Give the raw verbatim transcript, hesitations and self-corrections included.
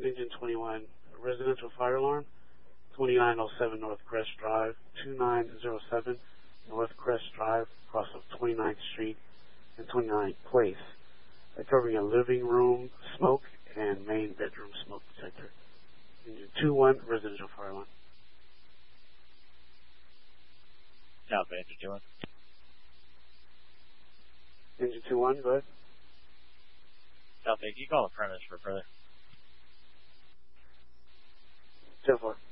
Engine twenty-one, residential fire alarm, twenty-nine oh seven North Crest Drive, two nine oh seven North Crest Drive, across of twenty-ninth Street and twenty-ninth Place, uh, covering a living room smoke and main bedroom smoke detector. Engine two one, residential fire alarm. South Engine two one. Engine two one, go ahead. South Bay, can you call the premise for further? ten four.